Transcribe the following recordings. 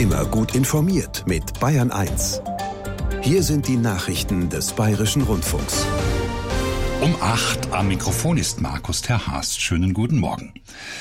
Immer gut informiert mit Bayern 1. Hier sind die Nachrichten des Bayerischen Rundfunks. Um 8 am Mikrofon ist Markus Terhast. Schönen guten Morgen.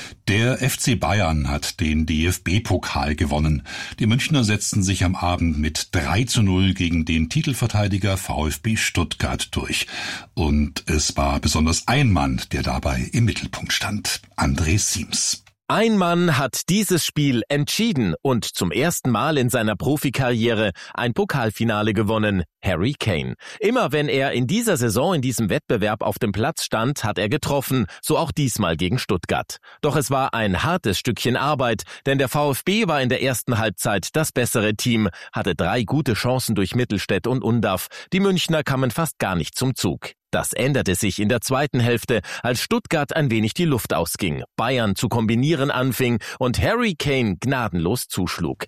Der FC Bayern hat den DFB-Pokal gewonnen. Die Münchner setzten sich am Abend mit 3:0 gegen den Titelverteidiger VfB Stuttgart durch. Und es war besonders ein Mann, der dabei im Mittelpunkt stand. André Siems. Ein Mann hat dieses Spiel entschieden und zum ersten Mal in seiner Profikarriere ein Pokalfinale gewonnen, Harry Kane. Immer wenn er in dieser Saison in diesem Wettbewerb auf dem Platz stand, hat er getroffen, so auch diesmal gegen Stuttgart. Doch es war ein hartes Stückchen Arbeit, denn der VfB war in der ersten Halbzeit das bessere Team, hatte 3 gute Chancen durch Mittelstädt und Undav. Die Münchner kamen fast gar nicht zum Zug. Das änderte sich in der zweiten Hälfte, als Stuttgart ein wenig die Luft ausging, Bayern zu kombinieren anfing und Harry Kane gnadenlos zuschlug.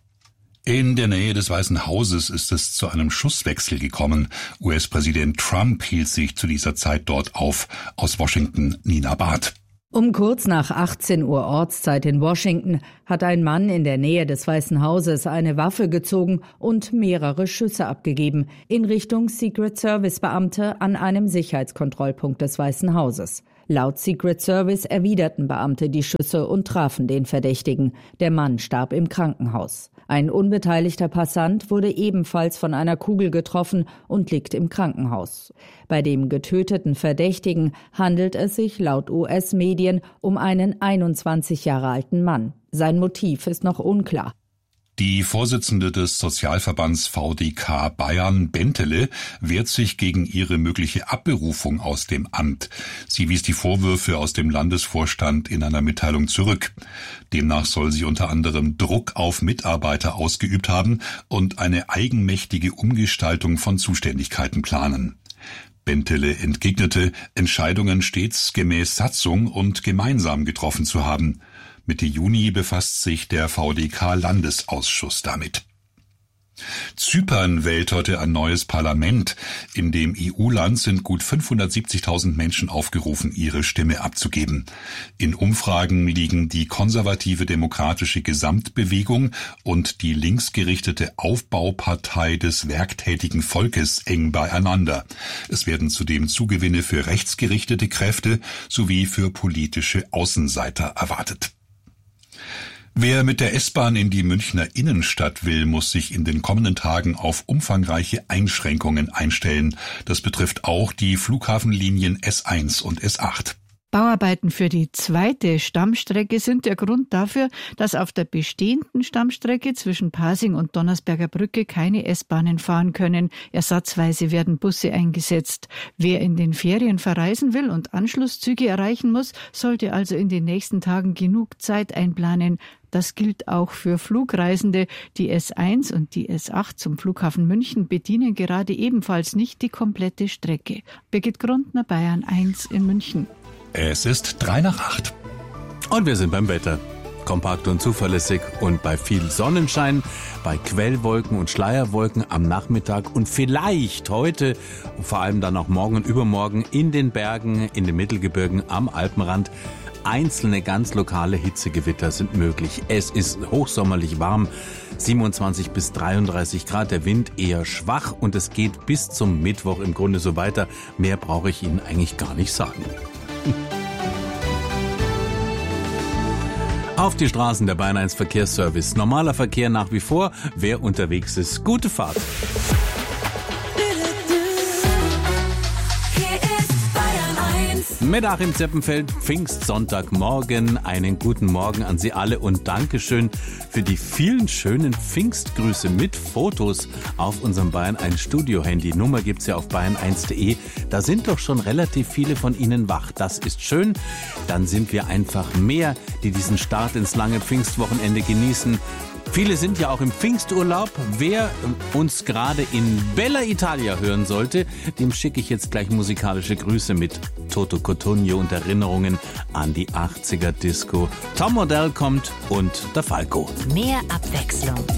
In der Nähe des Weißen Hauses ist es zu einem Schusswechsel gekommen. US-Präsident Trump hielt sich zu dieser Zeit dort auf. Aus Washington, Nina Barth. Um kurz nach 18 Uhr Ortszeit in Washington hat ein Mann in der Nähe des Weißen Hauses eine Waffe gezogen und mehrere Schüsse abgegeben in Richtung Secret Service Beamte an einem Sicherheitskontrollpunkt des Weißen Hauses. Laut Secret Service erwiderten Beamte die Schüsse und trafen den Verdächtigen. Der Mann starb im Krankenhaus. Ein unbeteiligter Passant wurde ebenfalls von einer Kugel getroffen und liegt im Krankenhaus. Bei dem getöteten Verdächtigen handelt es sich laut US-Medien um einen 21 Jahre alten Mann. Sein Motiv ist noch unklar. Die Vorsitzende des Sozialverbands VDK Bayern, Bentele, wehrt sich gegen ihre mögliche Abberufung aus dem Amt. Sie wies die Vorwürfe aus dem Landesvorstand in einer Mitteilung zurück. Demnach soll sie unter anderem Druck auf Mitarbeiter ausgeübt haben und eine eigenmächtige Umgestaltung von Zuständigkeiten planen. Bentele entgegnete, Entscheidungen stets gemäß Satzung und gemeinsam getroffen zu haben. Mitte Juni befasst sich der VDK-Landesausschuss damit. Zypern wählt heute ein neues Parlament. In dem EU-Land sind gut 570.000 Menschen aufgerufen, ihre Stimme abzugeben. In Umfragen liegen die konservative Demokratische Gesamtbewegung und die linksgerichtete Aufbaupartei des werktätigen Volkes eng beieinander. Es werden zudem Zugewinne für rechtsgerichtete Kräfte sowie für politische Außenseiter erwartet. Wer mit der S-Bahn in die Münchner Innenstadt will, muss sich in den kommenden Tagen auf umfangreiche Einschränkungen einstellen. Das betrifft auch die Flughafenlinien S1 und S8. Bauarbeiten für die zweite Stammstrecke sind der Grund dafür, dass auf der bestehenden Stammstrecke zwischen Pasing und Donnersberger Brücke keine S-Bahnen fahren können. Ersatzweise werden Busse eingesetzt. Wer in den Ferien verreisen will und Anschlusszüge erreichen muss, sollte also in den nächsten Tagen genug Zeit einplanen. Das gilt auch für Flugreisende. Die S1 und die S8 zum Flughafen München bedienen gerade ebenfalls nicht die komplette Strecke. Birgit Grundner, Bayern 1 in München. Es ist 7:03. Und wir sind beim Wetter. Kompakt und zuverlässig und bei viel Sonnenschein, bei Quellwolken und Schleierwolken am Nachmittag und vielleicht heute, vor allem dann auch morgen und übermorgen in den Bergen, in den Mittelgebirgen, am Alpenrand. Einzelne ganz lokale Hitzegewitter sind möglich. Es ist hochsommerlich warm, 27 bis 33 Grad, der Wind eher schwach und es geht bis zum Mittwoch im Grunde so weiter. Mehr brauche ich Ihnen eigentlich gar nicht sagen. Auf die Straßen der Bayern 1 Verkehrsservice. Normaler Verkehr nach wie vor. Wer unterwegs ist, gute Fahrt. Mit Achim Zeppenfeld, Pfingstsonntagmorgen. Einen guten Morgen an Sie alle und Dankeschön für die vielen schönen Pfingstgrüße mit Fotos auf unserem Bayern 1 Studio-Handy. Nummer gibt's ja auf bayern1.de. Da sind doch schon relativ viele von Ihnen wach. Das ist schön. Dann sind wir einfach mehr, die diesen Start ins lange Pfingstwochenende genießen. Viele sind ja auch im Pfingsturlaub. Wer uns gerade in Bella Italia hören sollte, dem schicke ich jetzt gleich musikalische Grüße mit Toto Cotugno und Erinnerungen an die 80er Disco. Tom Odell kommt und der Falco. Mehr Abwechslung